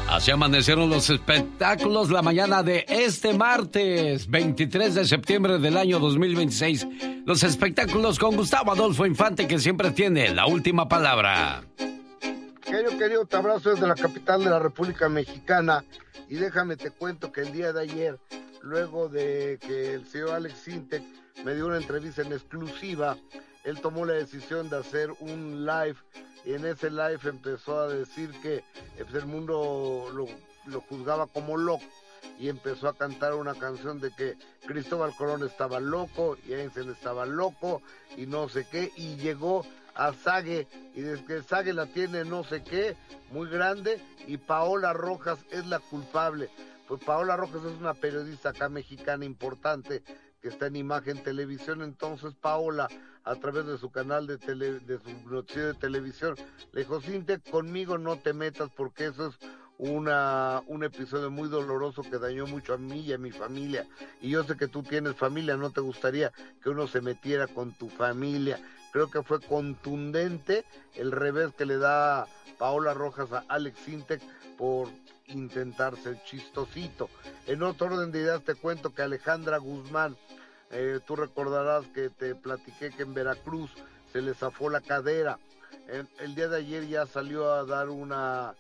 Así amanecieron los espectáculos la mañana de este martes, 23 de septiembre del año 2026. Los espectáculos con Gustavo Adolfo Infante, que siempre tiene la última palabra. Querido, te abrazo desde la capital de la República Mexicana. Y déjame te cuento que el día de ayer, luego de que el señor Alex Sintek me dio una entrevista en exclusiva, él tomó la decisión de hacer un live. Y en ese live empezó a decir que pues, el mundo lo juzgaba como loco, y empezó a cantar una canción de que Cristóbal Colón estaba loco y Einstein estaba loco y no sé qué, y llegó a Sague, y desde que Sague la tiene no sé qué, muy grande, y Paola Rojas es la culpable. Pues Paola Rojas es una periodista acá mexicana importante que está en Imagen Televisión. Entonces Paola, a través de su canal de su noticiero de televisión, le dijo: Sintek, conmigo no te metas porque eso es un episodio muy doloroso que dañó mucho a mí y a mi familia, y yo sé que tú tienes familia, no te gustaría que uno se metiera con tu familia. Creo que fue contundente el revés que le da Paola Rojas a Alex Sintek por intentar ser chistosito. En otro orden de ideas te cuento que Alejandra Guzmán, tú recordarás que te platiqué que en Veracruz se le zafó la cadera. El día de ayer ya salió a dar un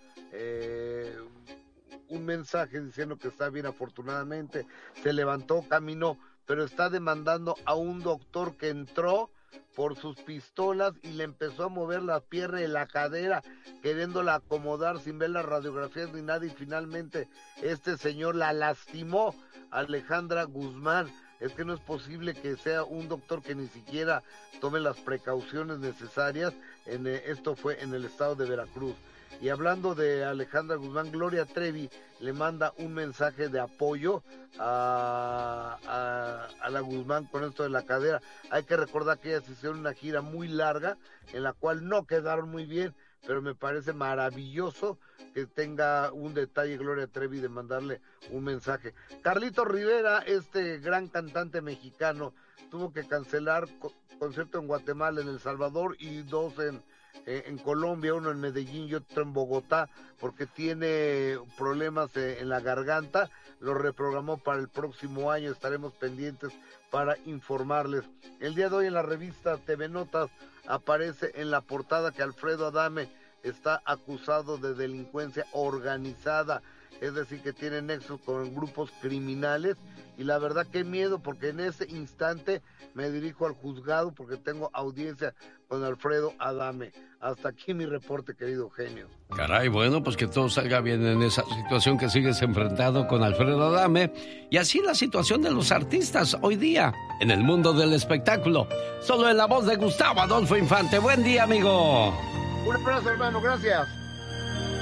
mensaje diciendo que está bien, afortunadamente, se levantó, caminó, pero está demandando a un doctor que entró por sus pistolas y le empezó a mover la pierna y la cadera, queriéndola acomodar sin ver las radiografías ni nada, y finalmente este señor la lastimó. Alejandra Guzmán, es que no es posible que sea un doctor que ni siquiera tome las precauciones necesarias. Esto fue en el estado de Veracruz. Y hablando de Alejandra Guzmán, Gloria Trevi le manda un mensaje de apoyo a la Guzmán con esto de la cadera. Hay que recordar que ellas hicieron una gira muy larga en la cual no quedaron muy bien, pero me parece maravilloso que tenga un detalle Gloria Trevi de mandarle un mensaje. Carlito Rivera, este gran cantante mexicano, tuvo que cancelar concierto en Guatemala, en El Salvador, y dos en Colombia, uno en Medellín y otro en Bogotá, porque tiene problemas en la garganta. Lo reprogramó para el próximo año, estaremos pendientes para informarles. El día de hoy en la revista TV Notas aparece en la portada que Alfredo Adame está acusado de delincuencia organizada, es decir, que tiene nexos con grupos criminales, y la verdad qué miedo, porque en ese instante me dirijo al juzgado porque tengo audiencia con Alfredo Adame. Hasta aquí mi reporte, querido genio. Caray, bueno, pues que todo salga bien en esa situación que sigues enfrentado con Alfredo Adame, y así la situación de los artistas hoy día en el mundo del espectáculo. Solo en la voz de Gustavo Adolfo Infante. Buen día, amigo. Un abrazo, hermano, gracias.